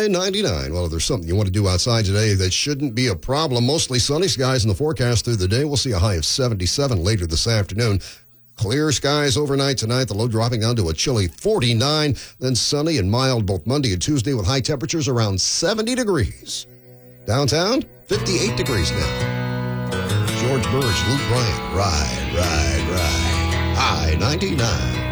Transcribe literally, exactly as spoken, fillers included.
ninety-nine. Well, if there's something you want to do outside today, that shouldn't be a problem. Mostly sunny skies in the forecast through the day. We'll see a high of seventy-seven later this afternoon. Clear skies overnight tonight, the low dropping down to a chilly forty-nine. Then sunny and mild both Monday and Tuesday with high temperatures around seventy degrees. Downtown, fifty-eight degrees now. George Burge, Luke Bryant, ride, ride, ride. High ninety-nine.